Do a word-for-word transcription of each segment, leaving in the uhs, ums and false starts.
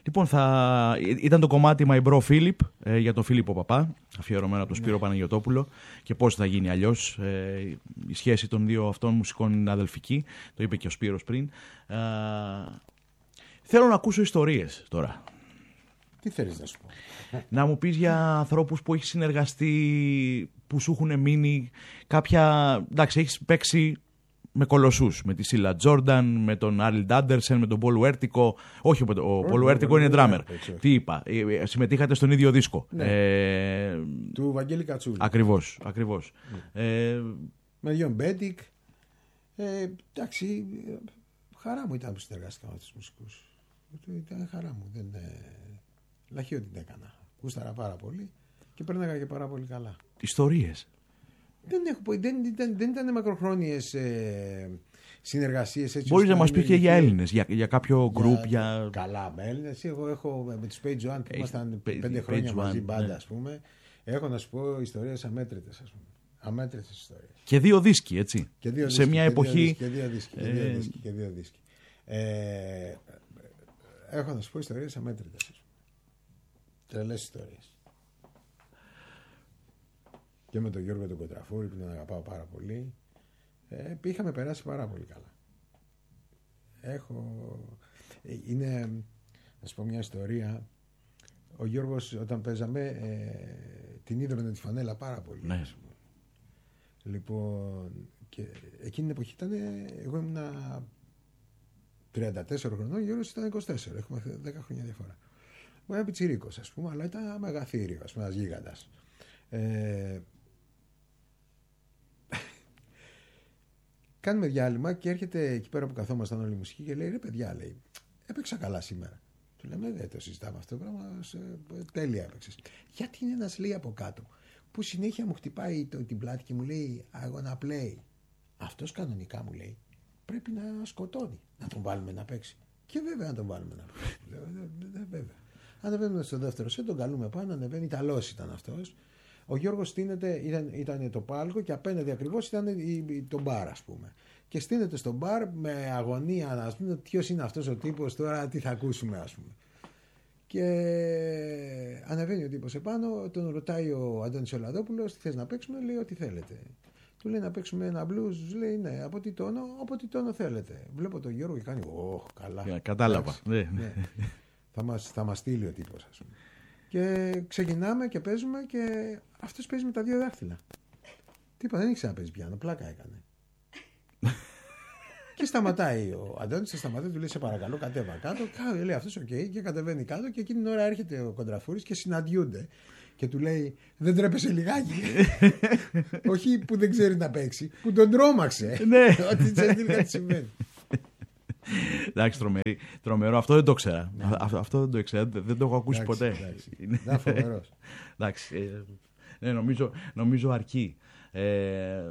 Λοιπόν, θα... ήταν το κομμάτι My Bro Philip ε, για τον Φίλιππο Παπά, αφιερωμένο από τον Σπύρο ναι. Παναγιωτόπουλο. Και πώς θα γίνει αλλιώς. Ε, η σχέση των δύο αυτών μουσικών είναι αδελφική. Το είπε και ο Σπύρος πριν. Ε, θέλω να ακούσω ιστορίες τώρα. Τι θέλεις να σου πω? Να μου πεις για ανθρώπους που έχεις συνεργαστεί, που σου έχουν μείνει κάποια... Εντάξει, έχεις παίξει με κολοσσούς, με τη Σίλα Τζόρνταν, με τον Άριλ Ντάντερσεν, με τον Πολ Ουέρτικο. Όχι, ο Πολ Ουέρτικο είναι ντράμερ. Τι είπα, συμμετείχατε στον ίδιο δίσκο. Ναι. Ε... Του Βαγγέλη Κατσούλη. Ακριβώς, ακριβώς. Ναι. Ε... Με Γιον Μπέντικ. Ε, εντάξει, χαρά μου ήταν που συνεργάστηκα με τους μουσικούς. Ήταν χαρά μου. Δεν... Λαχείο την έκανα. Γούσταρα πάρα πολύ και πέρναγα και πάρα πολύ καλά. Ιστορίες. Δεν, έχω, δεν, δεν, δεν ήταν μακροχρόνιες ε, συνεργασίες. Μπορείς να μας πεις και για Έλληνες, για, για κάποιο γκρουπ. Για... Για... Καλά, με Έλληνες. Εγώ έχω με τους Page One που ήμασταν πέντε χρόνια Page μαζί μπάντα, ναι. Ας πούμε. Έχω να σου πω ιστορίες αμέτρητες, ας πούμε. Αμέτρητες ιστορίες. Και δύο δίσκοι, έτσι. Και δύο σε δίσκοι, μια και εποχή. Και δύο δίσκοι. Και δύο δίσκοι. Και δύο δίσκοι. Ε, έχω να σου πω ιστορίες αμέτρητες. Τρελές ιστορίες. Και με τον Γιώργο τον Κοντραφούρη που τον αγαπάω πάρα πολύ. Ε, είχαμε περάσει πάρα πολύ καλά. Έχω... Είναι... Να σου πω μια ιστορία. Ο Γιώργος όταν παίζαμε ε, την είδαμε τη φανέλα πάρα πολύ. Ναι. Λοιπόν, και εκείνη την εποχή ήταν... Εγώ ήμουν τριάντα τέσσερα χρονών, ο Γιώργος ήταν είκοσι τέσσερα. Έχουμε δέκα χρόνια διαφορά. Ένα πιτσιρίκος, ας πούμε, αλλά ήταν μεγαθύριο, ας πούμε, ένας γίγαντας. Ε... Κάνουμε διάλειμμα και έρχεται εκεί πέρα που καθόμασταν όλοι οι μουσικοί και λέει: ρε παιδιά, λέει, έπαιξα καλά σήμερα. Του λέμε: δεν το συζητάμε αυτό το πράγμα, τέλεια έπαιξες. Γιατί είναι ένας, λέει, από κάτω που συνέχεια μου χτυπάει το, την πλάτη και μου λέει: I wanna play. Αυτός κανονικά μου λέει: πρέπει να σκοτώνει. Να τον βάλουμε να παίξει. Και βέβαια να τον βάλουμε να παίξει. Βέβαια. Ανεβαίνουμε στο δεύτερο σετ, τον καλούμε πάνω, ανεβαίνει, Ιταλός ήταν αυτός. Ο Γιώργος στείνεται, ήταν, ήταν το πάλκο και απέναντι ακριβώς ήταν το μπαρ, ας πούμε. Και στείνεται στο μπαρ με αγωνία να πούμε ποιος είναι αυτός ο τύπος τώρα, τι θα ακούσουμε, ας πούμε. Και ανεβαίνει ο τύπος επάνω, τον ρωτάει ο Αντώνης Ολαδόπουλος, τι θες να παίξουμε, λέει ό,τι θέλετε. Του λέει να παίξουμε ένα blues, λέει ναι, από τι τόνο, από τι τόνο θέλετε. Βλέπω τον Γιώργο και κάνει, ωχ, καλά. Κατάλαβα. Ναι. Ναι. Θα μας, θα μας στείλει ο τύπος, ας πούμε. Και ξεκινάμε και παίζουμε και αυτός παίζει με τα δύο δάχτυλα. Τίποτα, δεν ήξερα να παίζει πιάνο, πλάκα έκανε. Και σταματάει ο Αντώνης, θα σταματάει, του λέει σε παρακαλώ κατέβα κάτω. Κάτω, λέει αυτός οκ, okay, και κατεβαίνει κάτω και εκείνη την ώρα έρχεται ο Κοντραφούρης και συναντιούνται. Και του λέει δεν τρέπεσαι λιγάκι? Όχι που δεν ξέρει να παίξει, που τον τρόμαξε. Ότι ξέρει κάτι συμβαίνει. Εντάξει, τρομερή, τρομερό. Αυτό δεν το ξέρα. Ναι. Αυτό, αυτό δεν το ήξερα. Δεν το έχω ακούσει εντάξει, ποτέ. Εντάξει. Είναι φοβερός. Εντάξει. Ε, ναι, νομίζω, νομίζω αρκεί. Ε,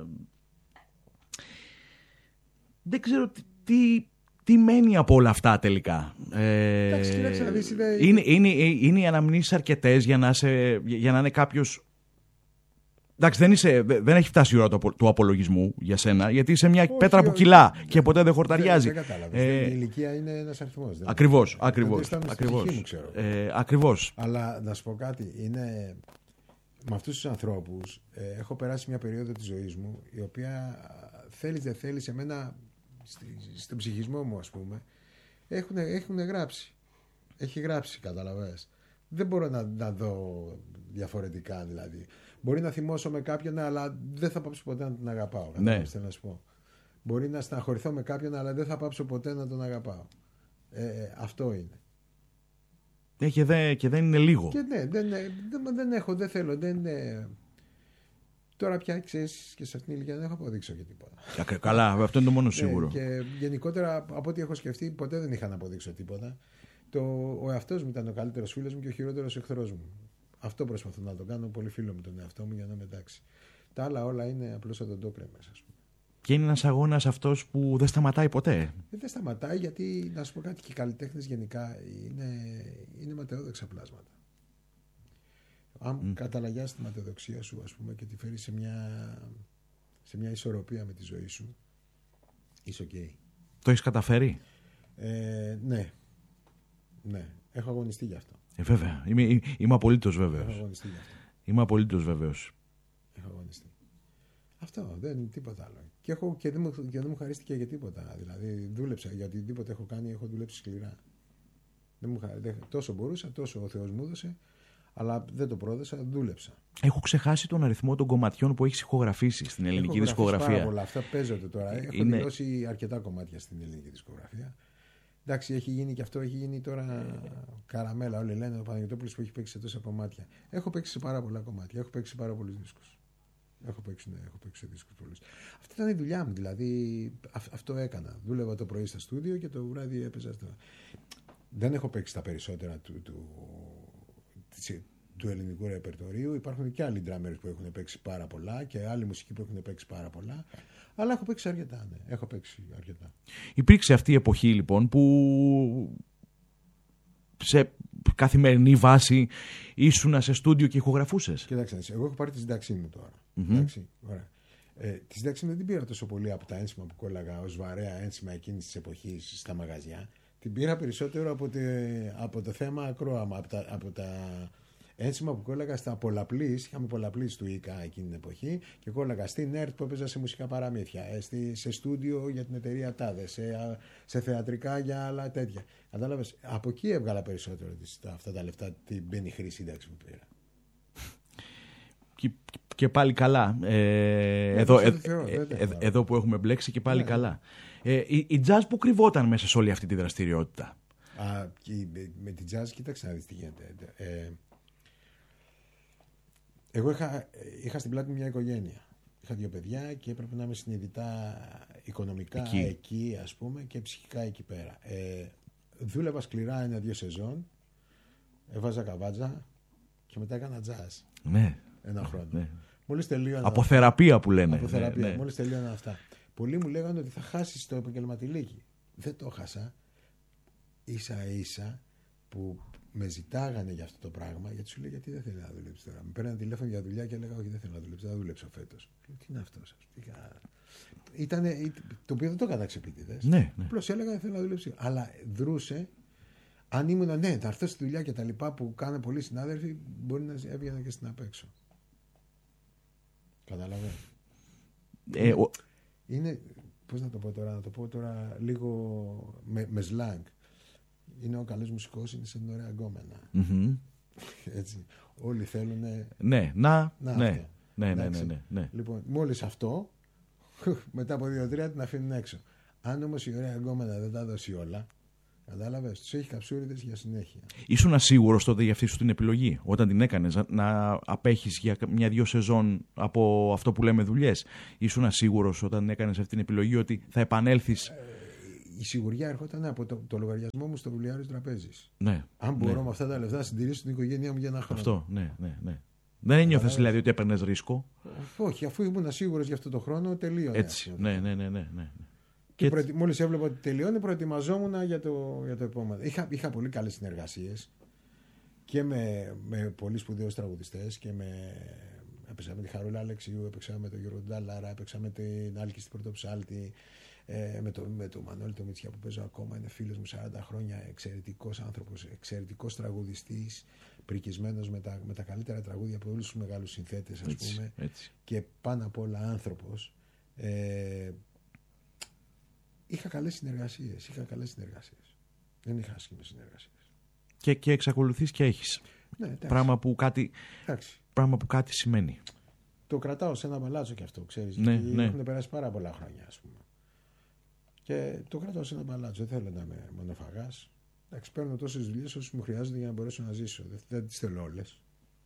δεν ξέρω τι, τι μένει από όλα αυτά τελικά. Ε, Εντάξει, κοίταξε να δεις, είναι... Είναι, είναι, είναι οι αναμνήσεις αρκετές για να, σε, για να είναι κάποιος... Εντάξει, δεν, είσαι, δεν έχει φτάσει η ώρα του, του απολογισμού για σένα, γιατί είσαι μια όχι, πέτρα όχι, που κυλά όχι, και ποτέ δεν χορταριάζει. Δεν, δεν κατάλαβες. Ε, η ηλικία είναι ένας αριθμός. Ακριβώς, ακριβώς. Ακριβώς. Μου, ξέρω. Ε, ακριβώς. Αλλά να σου πω κάτι, είναι... με αυτούς τους ανθρώπους ε, έχω περάσει μια περίοδο της ζωής μου, η οποία θέλεις δεν θέλεις, εμένα στον ψυχισμό μου, ας πούμε, έχουν, έχουν γράψει. Έχει γράψει, καταλαβαίνεις. Δεν μπορώ να, να δω διαφορετικά, δηλαδή. Μπορεί να θυμώσω με κάποιον, αλλά δεν θα πάψω ποτέ να τον αγαπάω. Ναι. Να σου πω. Μπορεί να στεναχωρηθώ με κάποιον, αλλά δεν θα πάψω ποτέ να τον αγαπάω. Ε, αυτό είναι. Ε, και, δε, και δεν είναι λίγο. Και ναι, δεν, δεν, δεν έχω, δεν θέλω. Δεν, ε... Τώρα πια ξέρεις και σε αυτήν την ηλικία δεν έχω αποδείξω και τίποτα. Καλά, αυτό είναι το μόνο σίγουρο. Ε, και γενικότερα από ό,τι έχω σκεφτεί, ποτέ δεν είχα να αποδείξω τίποτα. Το, ο εαυτός μου ήταν ο καλύτερος φίλος μου και ο χειρότερος εχθρός μου. Αυτό προσπαθώ να το κάνω πολύ φίλο με τον εαυτό μου για να είμαι εντάξει. Τα άλλα όλα είναι απλώς οδοντόκρεμες, ας πούμε. Και είναι ένας αγώνας αυτός που δεν σταματάει ποτέ. Ε, δεν σταματάει γιατί, να σου πω κάτι, και οι καλλιτέχνες γενικά είναι, είναι ματαιόδοξα πλάσματα. Αν mm. καταλαγιάσεις τη ματαιοδοξία σου, ας πούμε, και τη φέρεις σε μια, σε μια ισορροπία με τη ζωή σου, είσαι ok. Το έχεις καταφέρει? Ε, ναι. Ναι. Έχω αγωνιστεί γι' αυτό. Ε, βέβαια. Είμαι, είμαι απολύτως βέβαιος. Έχω αγωνιστεί γι' αυτό. Είμαι απολύτως βέβαιος. Έχω αγωνιστεί. Αυτό, δεν είναι τίποτα άλλο. Και, έχω, και, δεν μου, και δεν μου χαρίστηκε για τίποτα. Δηλαδή, δούλεψα για οτιδήποτε έχω κάνει, έχω δουλέψει σκληρά. Δεν μου, δεν, τόσο μπορούσα, τόσο ο Θεός μου έδωσε, αλλά δεν το πρόδεσα, δούλεψα. Έχω ξεχάσει τον αριθμό των κομματιών που έχεις ηχογραφήσει στην ελληνική έχω δισκογραφία. Πάρα πολλά. Αυτά παίζονται τώρα. Έχω είναι... δηλώσει αρκετά κομμάτια στην ελληνική δισκογραφία. Εντάξει, έχει γίνει και αυτό, έχει γίνει τώρα καραμέλα. Όλοι λένε ο Παναγιωτόπουλος που έχει παίξει σε τόσα κομμάτια. Έχω παίξει σε πάρα πολλά κομμάτια, έχω παίξει σε πάρα πολλούς δίσκους. Έχω παίξει, ναι, έχω παίξει σε δίσκους πολλούς. Αυτή ήταν η δουλειά μου, δηλαδή α, αυτό έκανα. Δούλευα το πρωί στα στούντιο και το βράδυ έπαιζα στο. Δεν έχω παίξει τα περισσότερα του, του, του, του ελληνικού ρεπερτορίου. Υπάρχουν και άλλοι ντράμερς που έχουν παίξει πάρα πολλά και άλλοι μουσικοί που έχουν παίξει πάρα πολλά. Αλλά έχω παίξει αρκετά, ναι. Έχω παίξει αρκετά. Υπήρξε αυτή η εποχή λοιπόν που σε καθημερινή βάση ήσουνα σε στούντιο και ηχογραφούσες. Κοιτάξτε, εγώ έχω πάρει τη σύνταξή μου τώρα. Mm-hmm. Εντάξει, ωραία. Ε, τη σύνταξή μου δεν την πήρα τόσο πολύ από τα ένσημα που κόλλαγα ως βαρέα ένσημα εκείνης της εποχής στα μαγαζιά. Την πήρα περισσότερο από, τε, από το θέμα ακρόαμα, από τα, από τα ένσημα που κόλλαγα στα πολλαπλής. Είχαμε πολλαπλής του ΙΚΑ εκείνη την εποχή και κόλλαγα στην ΕΡΤ που έπαιζα σε μουσικά παραμύθια, στη, σε στούντιο για την εταιρεία Τάδε, σε, σε θεατρικά για άλλα τέτοια. Κατάλαβες, από εκεί έβγαλα περισσότερο τα, αυτά τα λεφτά την πενιχρή σύνταξη που πήρα. Και, και πάλι καλά. Ε, εδώ, ε, Θεό, ε, ε, εδώ που έχουμε μπλέξει και πάλι ναι. καλά. Ε, η, η jazz που κρυβόταν μέσα σε όλη αυτή τη δραστηριότητα. Α, και με την jazz, κοίταξε να δεις τι γίνεται. Ε, εγώ είχα, είχα στην πλάτη μια οικογένεια. Είχα δύο παιδιά και έπρεπε να είμαι συνειδητά οικονομικά εκεί, εκεί ας πούμε, και ψυχικά εκεί πέρα. Ε, δούλευα σκληρά ένα-δύο σεζόν, έβαζα καβάτζα και μετά έκανα jazz. Ναι. Ένα χρόνο. Ναι. Μόλις τελείωνα. Από θεραπεία που λένε. Από θεραπεία. Ναι, ναι. Μόλις τελείωνα αυτά. Πολλοί μου λέγανε ότι θα χάσεις το επαγγελματιλίκι. Δεν το χάσα. Ίσα ίσα που με ζητάγανε για αυτό το πράγμα, γιατί σου λέει γιατί δεν θέλει να δουλέψει τώρα. Με παίρνανε τηλέφωνο για δουλειά και έλεγα όχι, δεν θέλω να δουλέψω, δεν θα δουλέψω φέτος. Τι είναι αυτό, σας πήγα. Ήτανε, το οποίο δεν το έκανα ξεπίτηδες. Ναι, ναι. Απλώς έλεγα δεν θέλω να δουλέψω. Αλλά δρούσε. Αν ήμουν, ναι, θα έρθω στη δουλειά και τα λοιπά που κάνουν πολλοί συνάδελφοι, μπορεί να έβγαινα και στην απ' έξω. Καταλαβαίνω. Ε, ο... Είναι, πώς να το πω τώρα, να το πω τώρα λίγο με, με slang. Είναι ο καλός μουσικός, είναι σαν την ωραία γκόμενα. Mm-hmm. Έτσι. Όλοι θέλουν. Ναι, να, να ναι, ναι, ναι, ναι, ναι, ναι. Λοιπόν, μόλις αυτό, μετά από δύο-τρία την αφήνουν έξω. Αν όμως η ωραία γκόμενα δεν τα δώσει όλα, κατάλαβες, τους έχει καψούριδες για συνέχεια. Ήσουν ασίγουρος τότε για αυτή σου την επιλογή, όταν την έκανες, να απέχεις για μια-δυο σεζόν από αυτό που λέμε δουλειές. Ήσουν ασίγουρος όταν έκανες αυτή την επιλογή ότι θα επανέλθεις. Ε, η σιγουριά έρχονταν από το, το λογαριασμό μου στο βιβλιάριο του τραπέζης. Ναι. Αν μπορώ ναι. με αυτά τα λεφτά να συντηρήσω την οικογένειά μου για ένα χρόνο. Αυτό, ναι, ναι, ναι. Δεν ένιωθες δηλαδή ότι έπαιρνες ρίσκο. Όχι, αφού ήμουν σίγουρος για αυτό το χρόνο, τελείωνε. Έτσι. Ναι, ναι, ναι, ναι, ναι. Και προετοι... μόλις έβλεπα ότι τελειώνει, προετοιμαζόμουν για το, για το επόμενο. Είχα, είχα πολύ καλές συνεργασίες και με, με πολύ σπουδαίους τραγουδιστές και με. Έπαιξα με τη Χαρούλα Αλεξίου, έπαιξα με τον Γιώργο Νταλάρα, έπαιξα με την Άλκη στην Πρωτοψάλτη, ε, με τον με το Μανώλη το Μητσιά που παίζω ακόμα, είναι φίλος μου σαράντα χρόνια, εξαιρετικός άνθρωπος, εξαιρετικός τραγουδιστής, πρικισμένος με τα, με τα καλύτερα τραγούδια από όλους τους μεγάλους συνθέτες, ας έτσι, πούμε, έτσι. Και πάνω απ' όλα άνθρωπος. Ε, είχα καλές συνεργασίες, είχα καλές συνεργασίες. Δεν είχα άσχημες συνεργασίες. Και, και εξακολουθείς και έχεις. Ναι, πράγμα, που κάτι, πράγμα που κάτι σημαίνει. Το κρατάω σε ένα μπαλάτσο κι αυτό, ξέρεις. Ναι, ναι. Έχουν περάσει πάρα πολλά χρόνια, ας πούμε. Και το κρατάω σε ένα μπαλάτσο. Δεν θέλω να είμαι μονοφαγάς. Εντάξει, παίρνω τόσες δουλειές όσες μου χρειάζονται για να μπορέσω να ζήσω. Δεν, δεν τις θέλω όλες.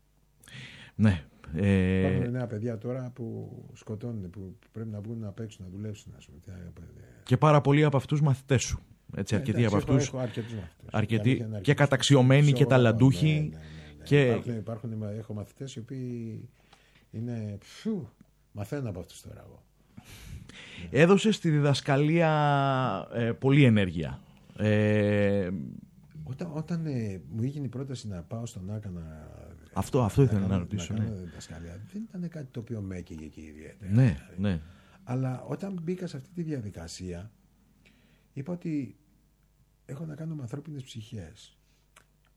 Ναι. Ε... Υπάρχουν νέα παιδιά τώρα που σκοτώνουν, που πρέπει να μπουν να παίξουν, να δουλέψουν. Ας πούμε. Και πάρα πολλοί από αυτούς μαθητές σου. Έτσι, ναι, αρκετοί εντάξει, από αυτούς. Έχω αρκετούς μαθητές. Αρκετοί και καταξιωμένοι και ταλαντούχοι. Ναι, ναι, ναι, ναι. Και... Υπάρχουν, υπάρχουν, έχω μαθητές οι οποίοι είναι. Φου, μαθαίνω από αυτούς τώρα εγώ. Έδωσε στη διδασκαλία ε, πολλή ενέργεια. Ε... Όταν, όταν ε, μου έγινε η πρόταση να πάω στον Άκα να. Αυτό, αυτό ήθελα να, να, να ρωτήσω. Να ναι. κάνω διδασκαλία. Δεν ήταν κάτι το οποίο με έκαιγε και ιδιαίτερα. Ναι, δηλαδή. ναι. Αλλά όταν μπήκα σε αυτή τη διαδικασία, είπα ότι έχω να κάνω με ανθρώπινες ψυχές.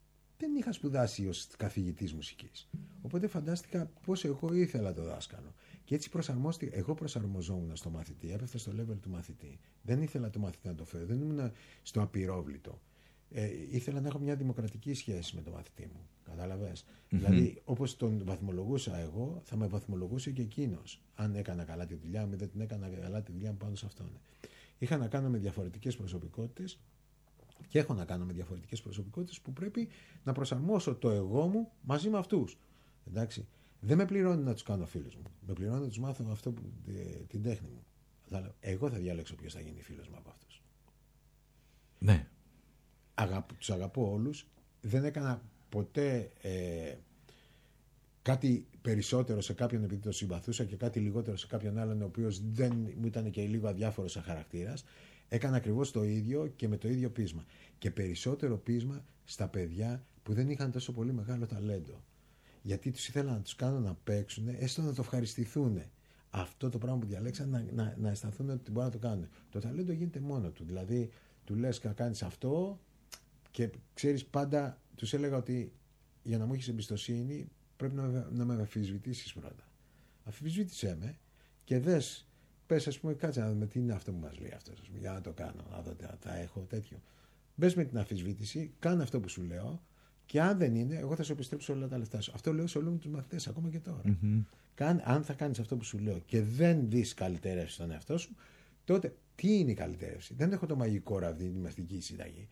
δεν είχα σπουδάσει ως καθηγητής μουσικής. Οπότε φαντάστηκα πώς εγώ ήθελα το δάσκαλο. Και έτσι προσαρμόστηκα. Εγώ προσαρμοζόμουν στο μαθητή, έπεφτα στο level του μαθητή. Δεν ήθελα το μαθητή να το φέρω, δεν ήμουν στο απειρόβλητο. Ε, ήθελα να έχω μια δημοκρατική σχέση με τον μαθητή μου. Κατάλαβες. Mm-hmm. Δηλαδή, όπως τον βαθμολογούσα εγώ, θα με βαθμολογούσε και εκείνος. Αν έκανα καλά τη δουλειά μου, δεν την έκανα καλά τη δουλειά μου πάνω σε αυτόν. Είχα να κάνω με διαφορετικές προσωπικότητες και έχω να κάνω με διαφορετικές προσωπικότητες που πρέπει να προσαρμόσω το εγώ μου μαζί με αυτούς. Εντάξει. Δεν με πληρώνει να τους κάνω φίλους μου. Με πληρώνει να τους μάθω αυτό που, την τέχνη μου. Εγώ θα διαλέξω ποιος θα γίνει φίλος μου από αυτούς. Ναι. Αγαπ, τους αγαπώ όλους. Δεν έκανα ποτέ ε, κάτι περισσότερο σε κάποιον επειδή το συμπαθούσα και κάτι λιγότερο σε κάποιον άλλον ο οποίος δεν μου ήταν και λίγο αδιάφορος σαν χαρακτήρας. Έκανα ακριβώς το ίδιο και με το ίδιο πείσμα. Και περισσότερο πείσμα στα παιδιά που δεν είχαν τόσο πολύ μεγάλο ταλέντο. Γιατί τους ήθελα να τους κάνω να παίξουν, έστω να το ευχαριστηθούν. Αυτό το πράγμα που διαλέξαν να, να, να αισθανθούν ότι μπορούν να το κάνουν. Το ταλέντο γίνεται μόνο του. Δηλαδή, του λες να κάνεις αυτό και ξέρεις πάντα, τους έλεγα ότι για να μου έχεις εμπιστοσύνη πρέπει να, να με αμφισβητήσεις πρώτα. Αμφισβήτησέ με και δες, πες ας πούμε, κάτσε να δούμε τι είναι αυτό που μας λέει αυτός, για να το κάνω, να δω τα έχω τέτοιο. Μπες με την αμφισβήτηση, κάνε αυτό που σου λέω. Και αν δεν είναι, εγώ θα σου επιστρέψω όλα τα λεφτά σου. Αυτό λέω σε όλους τους μαθητές, ακόμα και τώρα. Mm-hmm. Κάν, αν θα κάνεις αυτό που σου λέω και δεν δεις καλυτέρευση στον εαυτό σου, τότε τι είναι η καλυτέρευση? Δεν έχω το μαγικό ραβδί, τη μαθητική συνταγή.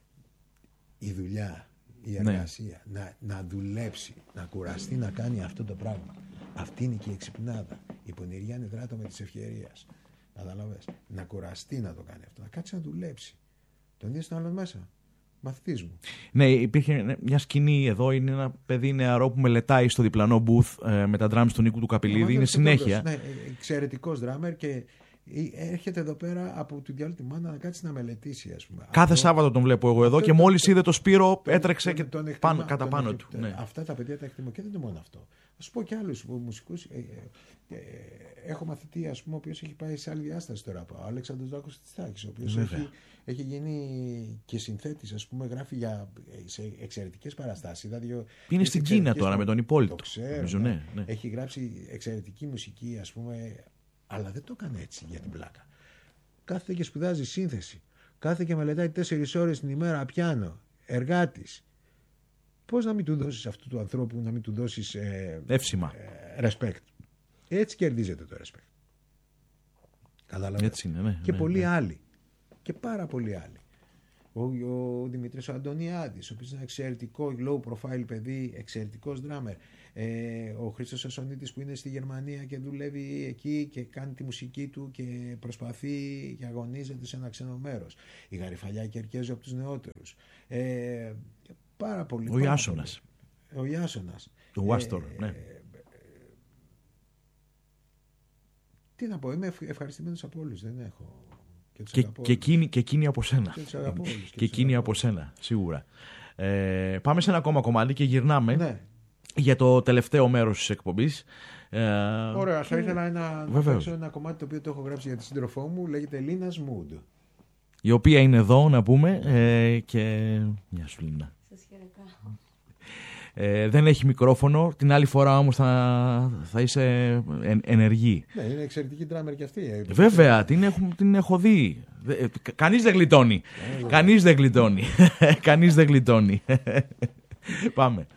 Η δουλειά, η εργασία, ναι. να, να δουλέψει, να κουραστεί να κάνει αυτό το πράγμα. Αυτή είναι και η εξυπνάδα. Η πονηριά είναι δράτω με της ευκαιρίας. Καταλαβες. Να κουραστεί να το κάνει αυτό. Να κάτσει να δουλέψει. Τον είδες τον άλλον μέσα. Μαθητής μου. Ναι, υπήρχε μια σκηνή εδώ. Είναι ένα παιδί νεαρό που μελετάει στο διπλανό booth ε, με τα drums του Νίκου του Καπηλίδη. Είναι συνέχεια. Ναι, εξαιρετικός drummer και έρχεται εδώ πέρα από την διάλογη μάνα να κάτσει να μελετήσει. Ας πούμε. Κάθε αυτό, Σάββατο τον βλέπω εγώ εδώ και μόλις είδε το Σπύρο έτρεξε τον, και τον εκτιμά, πάνω, κατά πάνω του. Ναι. Αυτά τα παιδιά τα εκτιμώ και δεν είναι μόνο αυτό. Θα σου πω και άλλους μουσικούς. Ε, ε, ε, έχω μαθητή, ας πούμε, ο οποίος έχει πάει σε άλλη διάσταση τώρα. Ο Αλέξανδρος Δάκος Τιστάκης, ο οποίος έχει, έχει γίνει και συνθέτης, ας πούμε, γράφει για σε εξαιρετικές παραστάσεις. Δηλαδή, είναι στην Κίνα τώρα με τον Υπόλοιπο. Το ξέρω. Ναι, ναι. Έχει γράψει εξαιρετική μουσική, ας πούμε, αλλά δεν το έκανε έτσι για την πλάκα. Κάθεται και σπουδάζει σύνθεση. Κάθεται και μελετάει τέσσερις ώρες την ημέρα πιάνο. Εργάτης. Πώς να μην του δώσεις αυτού του ανθρώπου, να μην του δώσεις ε, εύσημα. Ε, respect. Έτσι κερδίζεται το respect. Κατάλαβε. Έτσι είναι, ναι. Και ναι, πολλοί ναι. άλλοι. Και πάρα πολλοί άλλοι. Ο, ο Δημήτρης ο Αντωνιάδης, ο οποίος είναι εξαιρετικό low profile παιδί, εξαιρετικός drummer. Ε, ο Χρήστος Ασονίτης που είναι στη Γερμανία και δουλεύει εκεί και κάνει τη μουσική του και προσπαθεί και αγωνίζεται σε ένα ξένο μέρος. Η Γαριφαλιά Κερκέζου από τους νεότερους. Ε, πάρα πολύ. Ο Ιάσονας. Ο Ιάσονας. Το Βάστορ, ε, ναι. Ε, τι να πω, είμαι ευχαριστημένος από όλους, δεν έχω... Και, και, και, εκείνη, και εκείνη από σένα. Και, όλους, και, και εκείνη από σένα, σίγουρα. Ε, πάμε σε ένα ακόμα κομμάτι και γυρνάμε ναι. για το τελευταίο μέρος της εκπομπής. Ε, Ωραία, θα ήθελα ένα, να παίξω ένα κομμάτι το οποίο το έχω γράψει για τη σύντροφό μου, λέγεται Λίνας Mood. Η οποία είναι εδώ, να πούμε, ε, και μια σου Λίνα. Σας χαιρετάω. Ε, δεν έχει μικρόφωνο, την άλλη φορά όμως θα, θα είσαι εν, ενεργή. Ναι, είναι εξαιρετική ντράμερ και αυτή. Βέβαια, την έχω, την έχω δει. Κανείς δεν γλιτώνει. Κανείς δεν γλιτώνει. Κανείς δεν γλιτώνει. Πάμε.